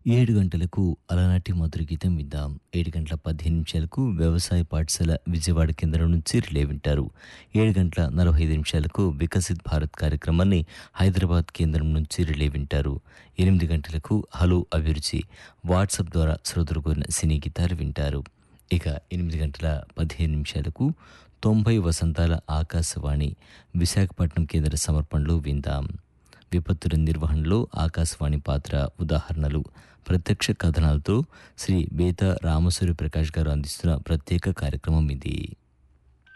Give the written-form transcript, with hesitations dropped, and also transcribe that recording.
7 గంటలకు అలనాటి మధుర గీతం విందాం. 7 గంటల 15 నిమిషాలకు వ్యవసాయ పాఠశాల విజయవాడ కేంద్రం నుంచి రిలే వింటారు. 7 గంటల 45 నిమిషాలకు వికసిత్ భారత్ కార్యక్రమాన్ని హైదరాబాద్ కేంద్రం నుంచి రిలే వింటారు. 8 గంటలకు హలో అభిరుచి వాట్సాప్ ద్వారా శ్రోతలు కోరిన సినీ గీతాలు వింటారు. ఇక 8 గంటల 15 నిమిషాలకు 90 వసంతాల ఆకాశవాణి విశాఖపట్నం కేంద్ర సమర్పణలో విందాం. విపత్తుల నిర్వహణలో ఆకాశవాణి పాత్ర ఉదాహరణలు ప్రత్యక్ష కథనాలతో శ్రీ బేతా రామసూర్య ప్రకాష్ గారు అందిస్తున్న ప్రత్యేక కార్యక్రమం ఇది.